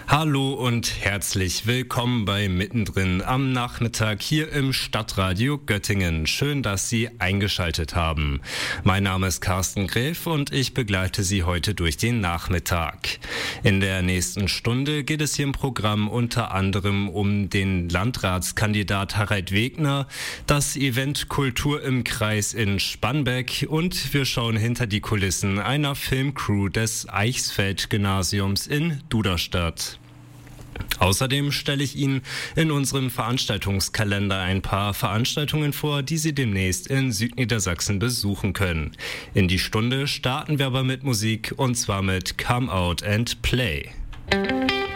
Hallo und herzlich willkommen bei Mittendrin am Nachmittag hier im Stadtradio Göttingen. Schön, dass Sie eingeschaltet haben. Mein Name ist Carsten Gräf und ich begleite Sie heute durch den Nachmittag. In der nächsten Stunde geht es hier im Programm unter anderem um den Landratskandidat Harald Wegner, das Event Kultur im Kreis in Spanbeck und wir schauen hinter die Kulissen einer Filmcrew des Eichsfeld-Gymnasiums in Duderstadt. Außerdem stelle ich Ihnen in unserem Veranstaltungskalender ein paar Veranstaltungen vor, die Sie demnächst in Südniedersachsen besuchen können. In die Stunde starten wir aber mit Musik und zwar mit Come Out and Play.